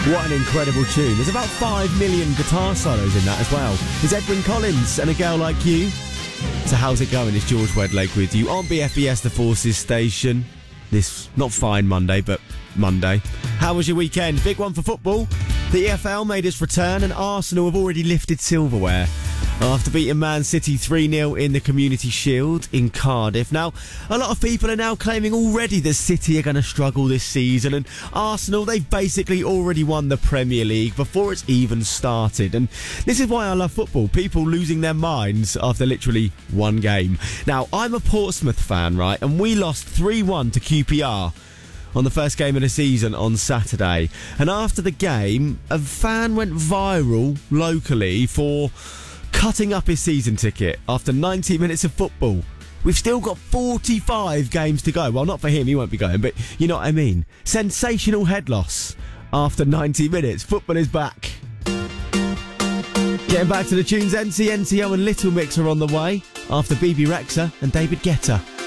What an incredible tune. There's about 5 million guitar solos in that as well. There's Edwyn Collins and A Girl Like You. So how's it going? It's George Wedlake with you on BFBS The Forces station. This, not fine Monday, but Monday. How was your weekend? Big one for football. The EFL made its return and Arsenal have already lifted silverware after beating Man City 3-0 in the Community Shield in Cardiff. Now, a lot of people are now claiming already that City are going to struggle this season, and Arsenal, they've basically already won the Premier League before it's even started. And this is why I love football, people losing their minds after literally one game. Now, I'm a Portsmouth fan, right, and we lost 3-1 to QPR on the first game of the season on Saturday. And after the game, a fan went viral locally for cutting up his season ticket after 90 minutes of football. We've still got 45 games to go. Well, not for him, he won't be going, but you know what I mean. Sensational head loss after 90 minutes. Football is back. Getting back to the tunes, NCNTO and Little Mix are on the way after BB Rexha and David Guetta.